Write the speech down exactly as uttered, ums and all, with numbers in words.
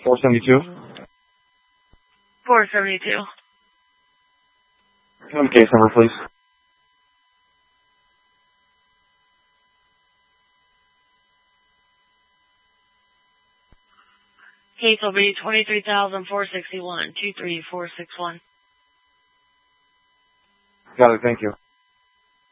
four seventy-two. four seventy-two. Come case number, please. Case will be twenty-three thousand four sixty-one, two three four six one. Got it, thank you.